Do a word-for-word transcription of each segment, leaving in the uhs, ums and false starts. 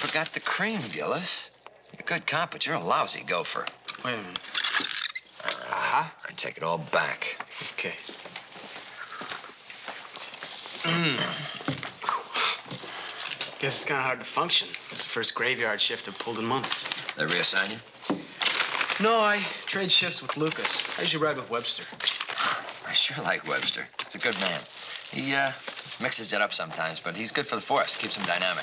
forgot the cream, Gillis. You're a good cop, but you're a lousy gopher. Wait a minute. Uh-huh. I take it all back. Okay. Mm. Guess it's kind of hard to function. It's the first graveyard shift I've pulled in months. They reassign you? No, I trade shifts with Lucas. I usually ride with Webster. I sure like Webster. He's a good man. He, uh, mixes it up sometimes, but he's good for the force. Keeps him dynamic.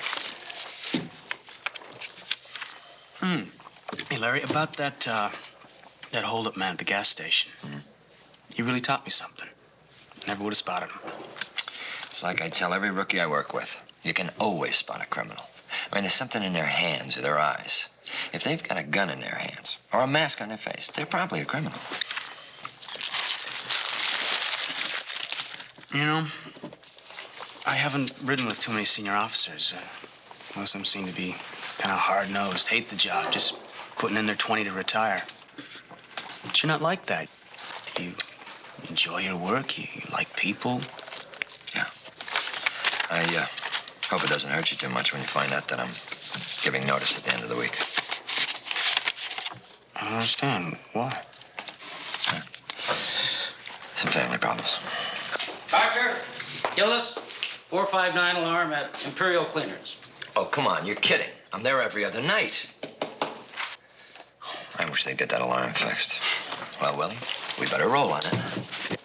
Hmm. Hey, Larry, about that, uh, that hold-up man at the gas station. Mm-hmm. He really taught me something. Never would have spotted him. It's like I tell every rookie I work with. You can always spot a criminal. I mean, there's something in their hands or their eyes. If they've got a gun in their hands or a mask on their face, they're probably a criminal. You know, I haven't ridden with too many senior officers. Uh, most of them seem to be kind of hard-nosed, hate the job, just putting in their twenty to retire. But you're not like that. You enjoy your work, you, you like people. Yeah. I uh, hope it doesn't hurt you too much when you find out that I'm giving notice at the end of the week. I don't understand. Why? Yeah. Some family problems. Doctor, Gillis, four five nine alarm at Imperial Cleaners. Oh, come on, you're kidding. I'm there every other night. I wish they'd get that alarm fixed. Well, Willie, we better roll on it.